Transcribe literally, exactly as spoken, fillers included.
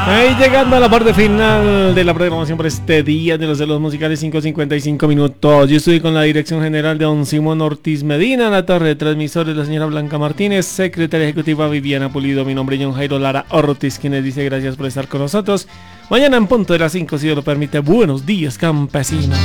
Ahí llegando a la parte final de la programación por este día de los de los musicales, cinco cincuenta y cinco minutos. Yo estoy con la dirección general de don Simón Ortiz Medina, la torre de transmisores la señora Blanca Martínez, secretaria ejecutiva Viviana Pulido, mi nombre es John Jairo Lara Ortiz, quien les dice gracias por estar con nosotros. Mañana en punto de las cinco, si Dios lo permite. Buenos días, campesinos.